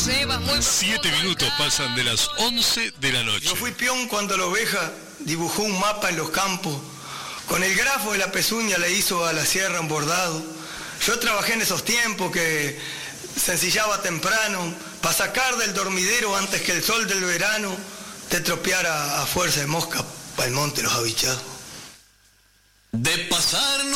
Seba, muy 7 minutos pasan de las 11 de la noche. Yo fui peón cuando la oveja dibujó un mapa en los campos. Con el grafo de la pezuña le hizo a la sierra un bordado. Yo trabajé en esos tiempos que se ensillaba temprano para sacar del dormidero antes que el sol del verano te tropeara a fuerza de mosca para el monte los habichados. De pasar